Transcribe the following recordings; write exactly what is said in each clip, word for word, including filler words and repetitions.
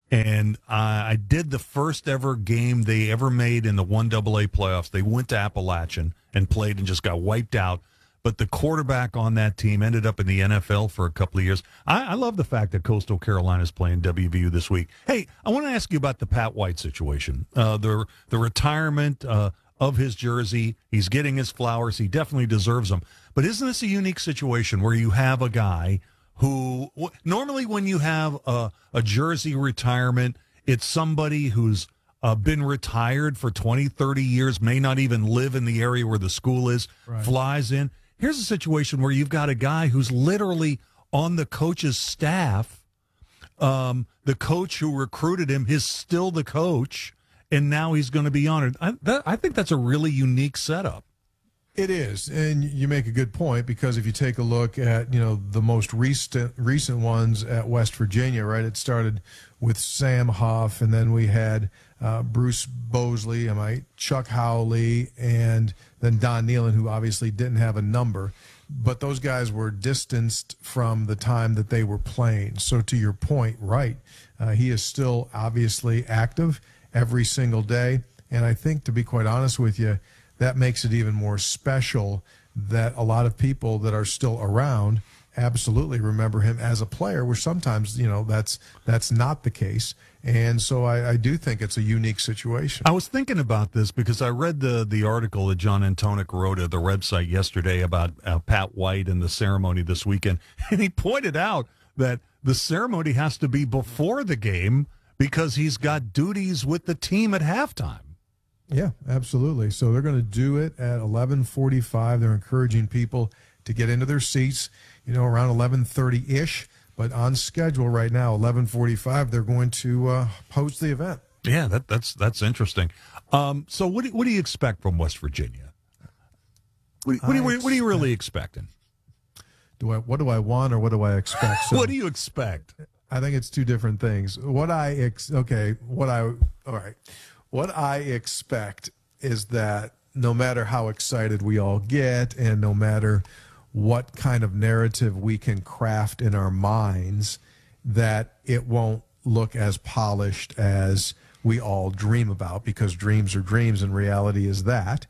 And uh, I did the first ever game they ever made in the one double A playoffs. They went to Appalachian and played and just got wiped out. But the quarterback on that team ended up in the N F L for a couple of years. I, I love the fact that Coastal Carolina is playing W V U this week. Hey, I want to ask you about the Pat White situation. Uh, the the retirement uh, of his jersey. He's getting his flowers. He definitely deserves them. But isn't this a unique situation where you have a guy who normally when you have a, a jersey retirement, it's somebody who's uh, been retired for twenty, thirty years, may not even live in the area where the school is, right. Flies in. Here's a situation where you've got a guy who's literally on the coach's staff. Um, the coach who recruited him is still the coach, and now he's going to be honored. I, that, I think that's a really unique setup. It is, and you make a good point, because if you take a look at, you know, the most recent recent ones at West Virginia, right, it started with Sam Huff, and then we had uh, Bruce Bosley, am I, Chuck Howley, and then Don Nealon, who obviously didn't have a number, but those guys were distanced from the time that they were playing. So to your point, right, uh, he is still obviously active every single day, and I think, to be quite honest with you, that makes it even more special that a lot of people that are still around absolutely remember him as a player, where sometimes, you know, that's that's not the case. And so I, I do think it's a unique situation. I was thinking about this because I read the, the article that John Antonic wrote at the website yesterday about uh, Pat White and the ceremony this weekend. And he pointed out that the ceremony has to be before the game because he's got duties with the team at halftime. Yeah, absolutely. So they're going to do it at eleven forty-five. They're encouraging people to get into their seats, you know, around eleven thirty-ish. But on schedule right now, eleven forty-five, they're going to uh, host the event. Yeah, that, that's that's interesting. Um, so what do, what do you expect from West Virginia? What, what, do, you, what are you really expecting? Do I? What do I want or what do I expect? So, what do you expect? I think it's two different things. What I ex- okay, what I all right. What I expect is that no matter how excited we all get and no matter what kind of narrative we can craft in our minds, that it won't look as polished as we all dream about, because dreams are dreams and reality is that.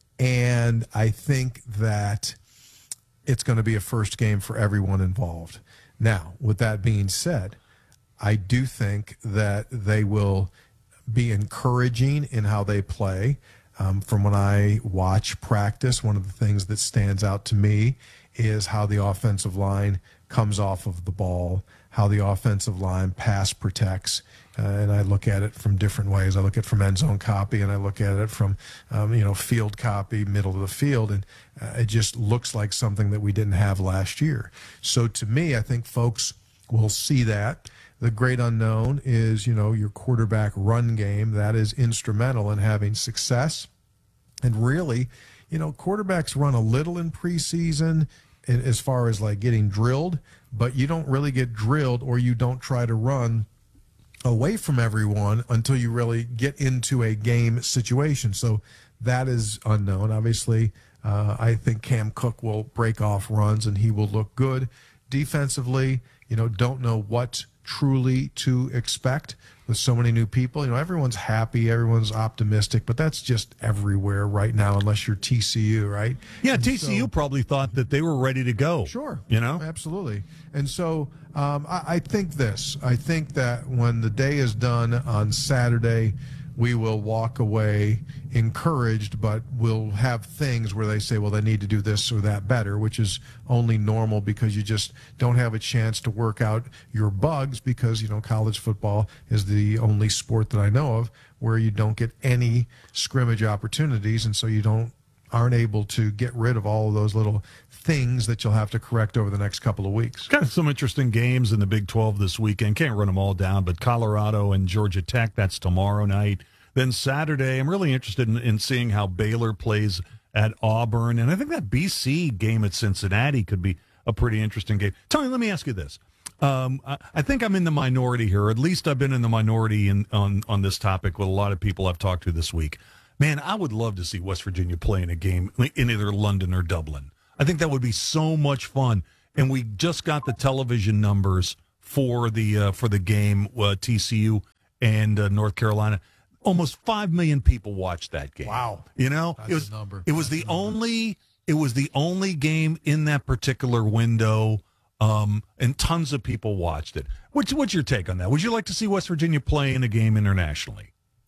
And I think that it's going to be a first game for everyone involved. Now, with that being said, I do think that they will be encouraging in how they play. Um, from when I watch practice, one of the things that stands out to me is how the offensive line comes off of the ball, how the offensive line pass protects. Uh, and I look at it from different ways. I look at it from end zone copy, and I look at it from, um, you know, field copy, middle of the field. And uh, it just looks like something that we didn't have last year. So to me, I think folks will see that. The great unknown is, you know, your quarterback run game. That is instrumental in having success. And really, you know, quarterbacks run a little in preseason as far as like getting drilled, but you don't really get drilled, or you don't try to run away from everyone until you really get into a game situation. So that is unknown. Obviously, uh, I think Cam Cook will break off runs and he will look good. Defensively, you know, don't know what truly to expect with so many new people. You know, everyone's happy, everyone's optimistic, but that's just everywhere right now, unless you're T C U, right? Yeah, and T C U so, probably thought that they were ready to go. Sure. You know? Absolutely. And so um, I, I think this. I think that when the day is done on Saturday, we will walk away encouraged, but we'll have things where they say, well, they need to do this or that better, which is only normal because you just don't have a chance to work out your bugs, because, you know, college football is the only sport that I know of where you don't get any scrimmage opportunities, and so you don't aren't able to get rid of all of those little things that you'll have to correct over the next couple of weeks. Got some interesting games in the Big twelve this weekend. Can't run them all down, but Colorado and Georgia Tech, that's tomorrow night. Then Saturday, I'm really interested in, in seeing how Baylor plays at Auburn. And I think that B C game at Cincinnati could be a pretty interesting game. Tony, let me ask you this. Um, I, I think I'm in the minority here. At least I've been in the minority in, on, on this topic with a lot of people I've talked to this week. Man, I would love to see West Virginia play in a game in either London or Dublin. I think that would be so much fun. And we just got the television numbers for the uh, for the game, uh, T C U and uh, North Carolina. Almost five million people watched that game. Wow. You know, That's it was a number. it was That's the a number. only it was the only game in that particular window, um, and tons of people watched it. What's what's your take on that? Would you like to see West Virginia play in a game internationally?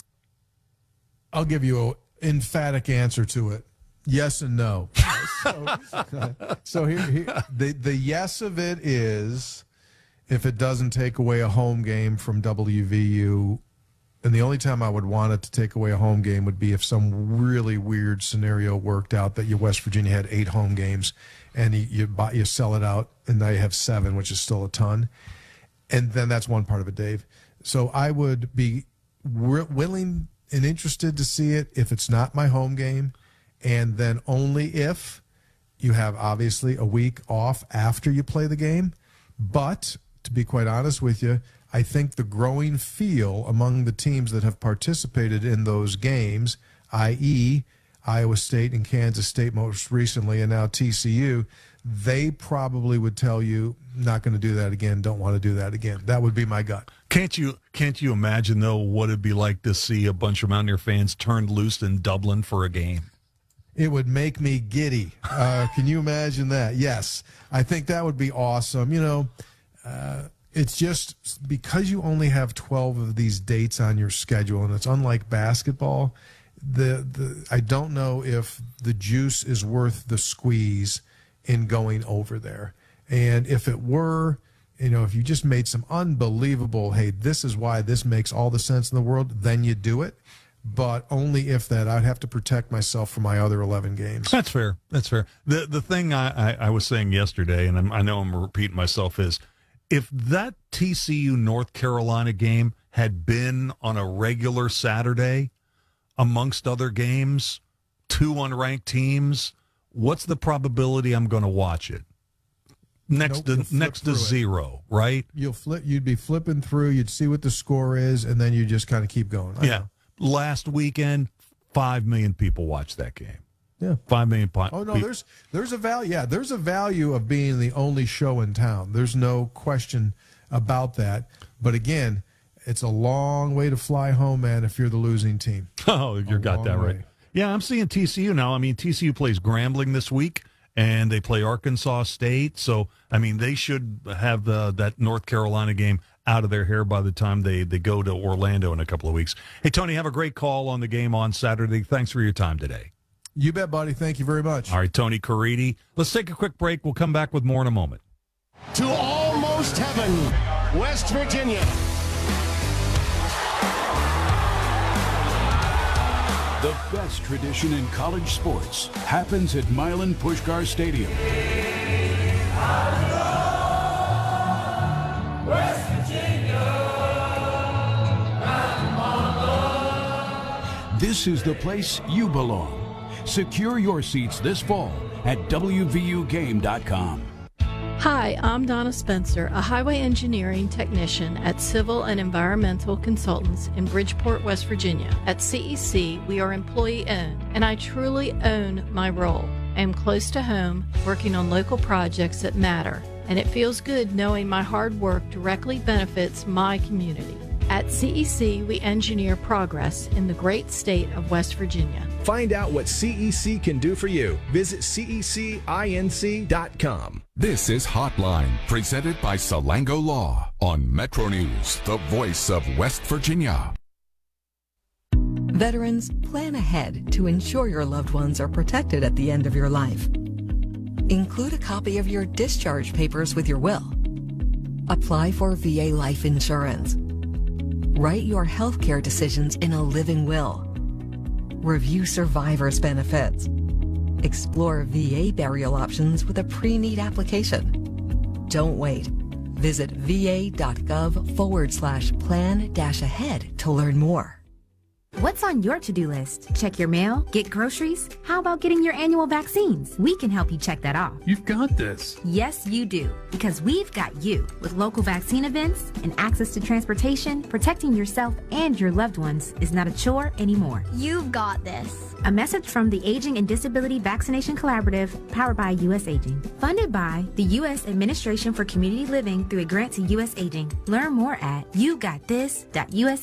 I'll give you an emphatic answer to it. Yes and no. so so here, here, the, the yes of it is if it doesn't take away a home game from W V U. And the only time I would want it to take away a home game would be if some really weird scenario worked out that you West Virginia had eight home games and you, you, buy, you sell it out and now you have seven, which is still a ton. And then that's one part of it, Dave. So I would be w- willing and interested to see it if it's not my home game, and then only if you have obviously a week off after you play the game. But to be quite honest with you, I think the growing feel among the teams that have participated in those games, that is. Iowa State and Kansas State most recently, and now T C U, they probably would tell you, not going to do that again, don't want to do that again. That would be my gut. Can't you can't you imagine, though, what it'd be like to see a bunch of Mountaineer fans turned loose in Dublin for a game? It would make me giddy. Uh, can you imagine that? Yes. I think that would be awesome. You know, uh, it's just because you only have twelve of these dates on your schedule, and it's unlike basketball, the, the I don't know if the juice is worth the squeeze in going over there. And if it were, you know, if you just made some unbelievable, hey, this is why this makes all the sense in the world, then you do it. But only if that. I'd have to protect myself from my other eleven games. That's fair. That's fair. The the thing I, I, I was saying yesterday, and I'm, I know I'm repeating myself, is if that T C U North Carolina game had been on a regular Saturday, amongst other games, two unranked teams, what's the probability I'm going to watch it? Next Nope, to next to zero, right? You'll flip. You'd be flipping through. You'd see what the score is, and then you just kind of keep going. I Yeah. know. Last weekend, five million people watched that game. Yeah. Five million. Po- Oh no, pe- there's there's a value. Yeah, there's a value of being the only show in town. There's no question about that. But again, it's a long way to fly home, man. If you're the losing team. Oh, you A got that long right. way. Yeah, I'm seeing T C U now. I mean, T C U plays Grambling this week, and they play Arkansas State. So, I mean, they should have the, that North Carolina game out of their hair by the time they, they go to Orlando in a couple of weeks. Hey, Tony, have a great call on the game on Saturday. Thanks for your time today. You bet, buddy. Thank you very much. All right, Tony Caridi. Let's take a quick break. We'll come back with more in a moment. To almost heaven, West Virginia. The best tradition in college sports happens at Milan Puskar Stadium. West Virginia, This is the place you belong. Secure your seats this fall at W V U game dot com. Hi, I'm Donna Spencer, a highway engineering technician at Civil and Environmental Consultants in Bridgeport, West Virginia. At C E C, we are employee-owned, and I truly own my role. I am close to home, working on local projects that matter, and it feels good knowing my hard work directly benefits my community. At C E C, we engineer progress in the great state of West Virginia. Find out what C E C can do for you. Visit C E C inc dot com. This is Hotline, presented by Salango Law on Metro News, the voice of West Virginia. Veterans, plan ahead to ensure your loved ones are protected at the end of your life. Include a copy of your discharge papers with your will. Apply for V A life insurance. Write your health care decisions in a living will. Review survivor's benefits. Explore V A burial options with a pre-need application. Don't wait. Visit va.gov forward slash plan dash ahead to learn more. What's on your to-do list? Check your mail? Get groceries? How about getting your annual vaccines? We can help you check that off. You've got this. Yes, you do. Because we've got you. With local vaccine events and access to transportation, protecting yourself and your loved ones is not a chore anymore. You've got this. A message from the Aging and Disability Vaccination Collaborative, powered by U S Aging. Funded by the U S Administration for Community Living through a grant to U S Aging. Learn more at you got this dot U S